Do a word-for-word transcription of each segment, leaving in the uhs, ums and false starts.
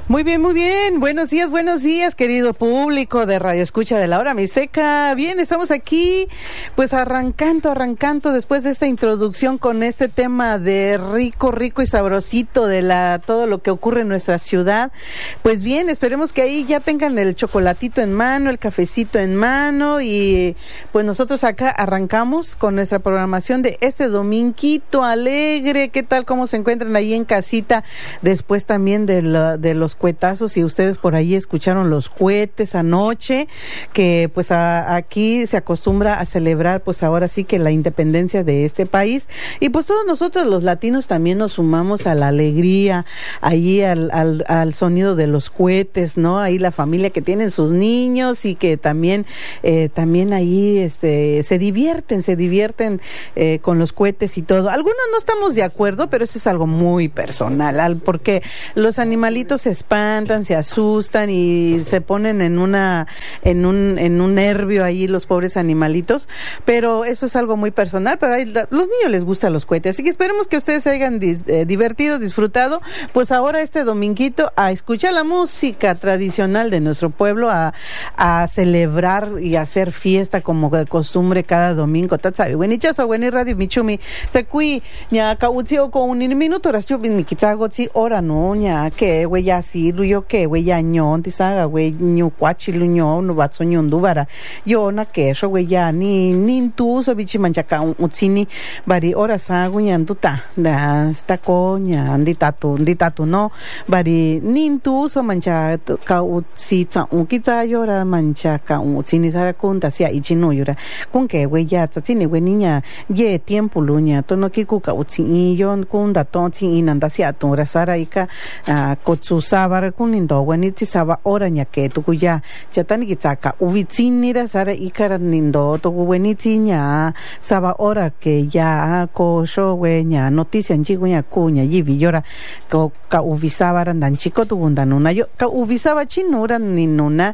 Muy bien, muy bien. Buenos días, buenos días, querido público de Radio Escucha de la Hora Mixteca. Bien, estamos aquí, pues arrancando, arrancando después de esta introducción con este tema de rico, rico y sabrosito de la todo lo que ocurre en nuestra ciudad. Pues bien, esperemos que ahí ya tengan el chocolatito en mano, el cafecito en mano y pues nosotros acá arrancamos con nuestra programación de este dominguito alegre. ¿Qué tal? ¿Cómo se encuentran ahí en casita? Después también de, la, de los cuetazos, y ustedes por ahí escucharon los cohetes anoche, que pues a, aquí se acostumbra a celebrar pues ahora sí que la independencia de este país, y pues todos nosotros los latinos también nos sumamos a la alegría, ahí al, al, al sonido de los cohetes, ¿no? Ahí la familia que tienen sus niños y que también, eh, también ahí este, se divierten, se divierten eh, con los cohetes y todo. Algunos no estamos de acuerdo, pero eso es algo muy personal, porque los animalitos se espantan, se asustan y se ponen en una en un en un nervio ahí los pobres animalitos, pero eso es algo muy personal. Pero a los niños les gustan los cohetes, así que esperemos que ustedes se hayan dis, eh, divertido, disfrutado, pues ahora este dominguito a escuchar la música tradicional de nuestro pueblo, a, a celebrar y a hacer fiesta como de costumbre cada domingo. Tatsabi, buenichazo, bueni radio michumi, sekui, ña kautzio con un minuto, rasyo vinikitagotsi, ora no, ña que güey ya sí, yo que güey ya ñon, tisaga güey ñu cuachi lu ño, no batso ñundu bara, yo na que eso güey ya ni ni tu so bichi manchaka utsini, bari ora sa guñan tuta, da sta coña, andita tu, andita tu no, bari ni tu so mancha ka utsi tsa ukitsa yora manchaka utsini sara kunta sia ichino yora, kun que güey ya tsatsini güey niña, ye tiempo luña, to no kiku ka utsi yo kunda tonsi inanda sia tu sara ika kotsu sabar kunindo weniti saba ora ñake tukuya chatani kitsaka ubitsinira sara ikara nindo to weniti ña saba ora que ya ko sho weña noticia nchiguña kuña yibi yora ko ka ubisaba randan chico tugunda nuna yo ka ubisaba chinura ni nuna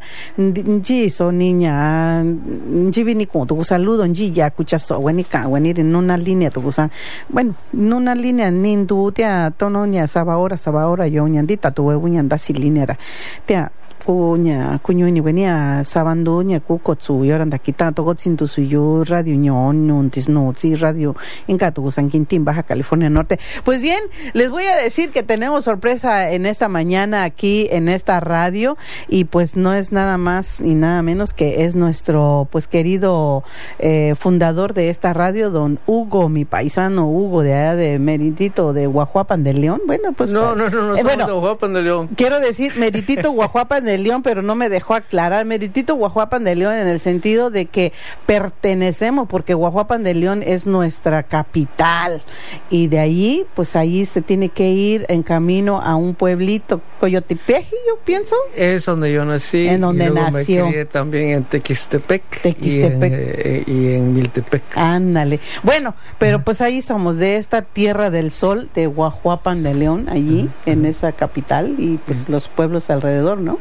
nji so niña njibi ni ku tu saludo nji ya kuchaso wenika weniri nuna línea tukusa bueno nuna línea nindu tia tono ña saba ora saba ora yo ñandita tu weñanda silinera tia kuña kuñuni venía sabanduña kukotsu yoranda quitando gotsintu suyo radio ñon nuntis no sí radio en Catu San Quintín, Baja California Norte. Pues bien, les voy a decir que tenemos sorpresa en esta mañana aquí en esta radio, y pues no es nada más y nada menos que es nuestro pues querido eh, fundador de esta radio, don Hugo, mi paisano Hugo de allá de Meritito de Guajuapan de León. Bueno, pues no, no, no, no, eh, somos bueno, de Guajuapan de León. Quiero decir Meritito Guajuapan de León, pero no me dejó aclarar. Meritito Guajuapan de León en el sentido de que pertenecemos, porque Guajuapan de León es nuestra capital, y de ahí, pues ahí se tiene que ir en camino a un pueblito, Coyotepeji, yo pienso. Es donde yo nací. En donde y luego nació. Me crié también en Tequistepec, Tequistepec. Y, en, eh, y en Miltepec. Ándale. Bueno, pero pues ahí somos de esta tierra del sol, de Guajuapan de León, allí, uh-huh. en esa capital, y pues uh-huh. los pueblos alrededor, ¿no?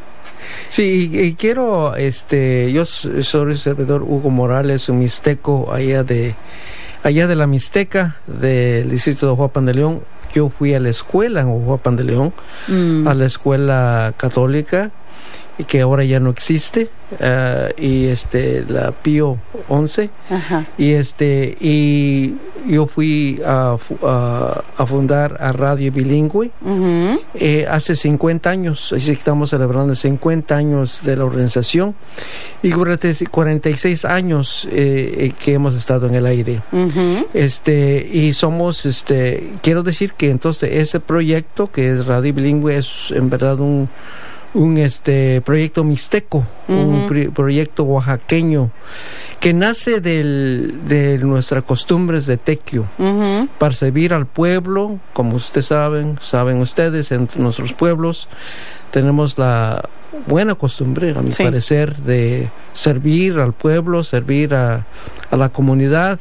Sí, y, y quiero, este, yo soy el servidor Hugo Morales, un mixteco allá de, allá de la Mixteca, del distrito de Guajuapan de León. Yo fui a la escuela en Guajuapan de León, mm. a la escuela católica, y que ahora ya no existe, uh, y este la Pío once. Ajá. y este y yo fui a, a, a fundar a Radio Bilingüe uh-huh. eh, hace cincuenta años, así que estamos celebrando cincuenta años de la organización, y cuarenta y seis años eh, que hemos estado en el aire. Uh-huh. este y somos este quiero decir que entonces ese proyecto que es Radio Bilingüe es en verdad un un este proyecto mixteco, uh-huh. un pro- proyecto oaxaqueño que nace del, de nuestras costumbres de tequio, uh-huh. para servir al pueblo. Como ustedes saben, saben ustedes, en nuestros pueblos tenemos la buena costumbre, a mi sí. parecer, de servir al pueblo, servir a, a la comunidad,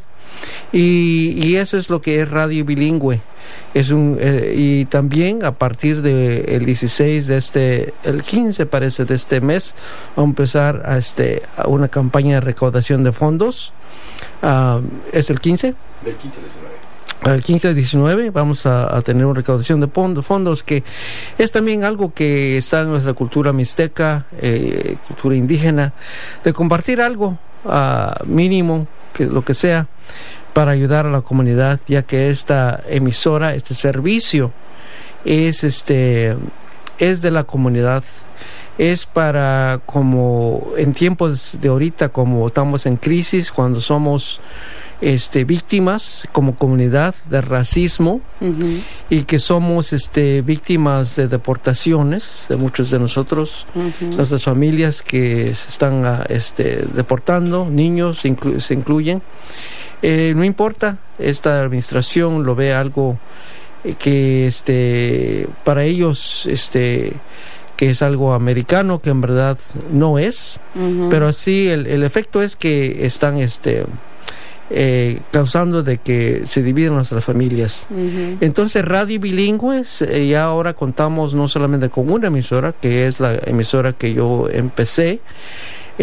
y, y eso es lo que es Radio Bilingüe. Es un eh, y también a partir de el dieciséis de este el quince parece de este mes vamos a empezar a este a una campaña de recaudación de fondos. Uh, ¿es el quince? Del quince al diecinueve. al quince diecinueve vamos a, a tener una recaudación de fondos, fondos que es también algo que está en nuestra cultura mixteca, eh, cultura indígena, de compartir algo uh, mínimo, que lo que sea, para ayudar a la comunidad, ya que esta emisora, este servicio es este es de la comunidad, es para, como en tiempos de ahorita, como estamos en crisis, cuando somos este víctimas como comunidad de racismo, uh-huh. y que somos este víctimas de deportaciones de muchos de nosotros, uh-huh. nuestras familias que se están este deportando, niños se, inclu- se incluyen. Eh, no importa, esta administración lo ve algo eh, que este para ellos este que es algo americano, que en verdad no es, uh-huh. pero sí el, el efecto es que están este eh, causando de que se dividen nuestras familias. Uh-huh. Entonces, Radio Bilingües, eh, ya ahora contamos no solamente con una emisora, que es la emisora que yo empecé,